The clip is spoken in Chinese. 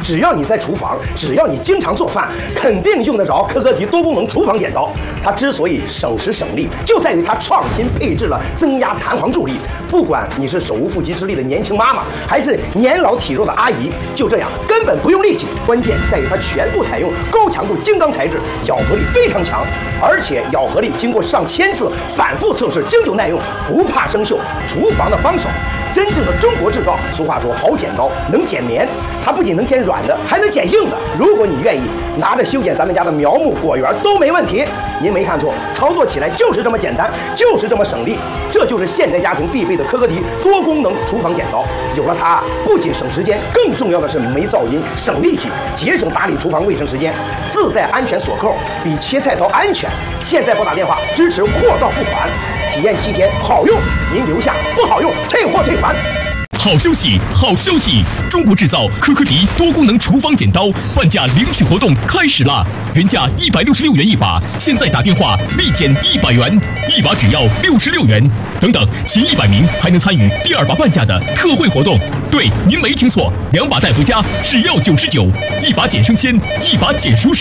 只要你在厨房，只要你经常做饭，肯定用得着科科迪多功能厨房剪刀。它之所以省时省力，就在于它创新配置了增压弹簧助力。不管你是手无缚鸡之力的年轻妈妈，还是年老体弱的阿姨，就这样根本不用力气。关键在于它全部采用高强度精钢材质，咬合力非常强，而且咬合力经过上千次反复测试，经久耐用，不怕生锈。厨房的帮手，真正的中国制造。俗话说，好剪刀能剪棉，它不仅能剪软的，还能剪硬的。如果你愿意，拿着修剪咱们家的苗木果园都没问题。您没看错，操作起来就是这么简单，就是这么省力。这就是现代家庭必备的科科迪多功能厨房剪刀。有了它，不仅省时间，更重要的是没噪音、省力气，节省打理厨房卫生时间。自带安全锁扣，比切菜刀安全。现在拨打电话，支持货到付款，体验7天，好用您留下，不好用退货退款。 好消息，好消息！中国制造科科迪多功能厨房剪刀半价领取活动开始啦！原价166元一把，现在打电话立减100元，一把只要66元。等等，前100名还能参与第2把半价的特惠活动。对，您没听错，2把带回家只要99，一把减生鲜，一把减熟食。